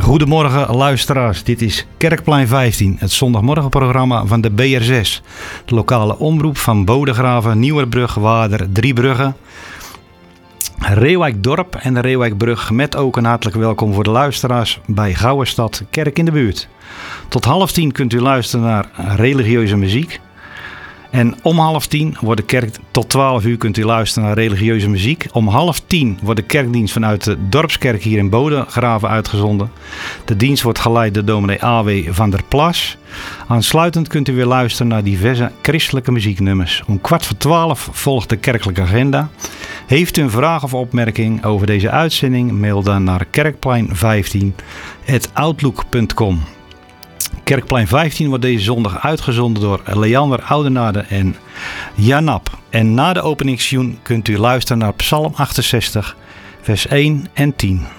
Goedemorgen luisteraars, dit is Kerkplein 15, het zondagmorgenprogramma van de BR6. De lokale omroep van Bodegraven, Nieuwerbrug, Waarder, Driebrugge, Reeuwijk-dorp en de Reeuwijkbrug. Met ook een hartelijk welkom voor de luisteraars bij Gouwenstad, Kerk in de buurt. Tot 9:30 kunt u luisteren naar religieuze muziek. En om 9:30 wordt de kerk, tot 12 uur kunt u luisteren naar religieuze muziek. Om 9:30 wordt de kerkdienst vanuit de dorpskerk hier in Bodegraven uitgezonden. De dienst wordt geleid door dominee A.W. van der Plas. Aansluitend kunt u weer luisteren naar diverse christelijke muzieknummers. Om 11:15 volgt de kerkelijke agenda. Heeft u een vraag of opmerking over deze uitzending? Mail dan naar kerkplein15@outlook.com. Kerkplein 15 wordt deze zondag uitgezonden door Leander Oudenaarde en Janap. En na de openingstune kunt u luisteren naar Psalm 68, vers 1 en 10.